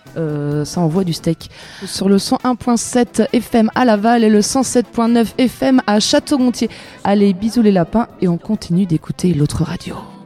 ça envoie du steak. Sur le 101.7 FM à Laval et le 107.9 FM à Château-Gontier. Allez, bisous les lapins et on continue d'écouter l'autre radio.